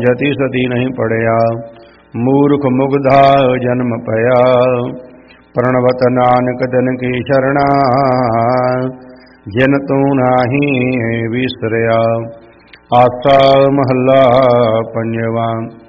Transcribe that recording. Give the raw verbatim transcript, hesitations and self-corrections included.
ਜਤੀ ਸਤੀ ਨਹੀਂ ਪੜਿਆ, ਮੂਰਖ ਮੁਗਧਾ ਜਨਮ ਭਇਆ। ਪ੍ਰਣਵਤ ਨਾਨਕ ਤਨ ਕੀ ਸ਼ਰਣਾ, ਜਿਨ ਤੂੰ ਨਾਹੀ ਵਿਸਰਿਆ। ਆਸਾ ਮਹੱਲਾ ਪੰਜਵਾਂ।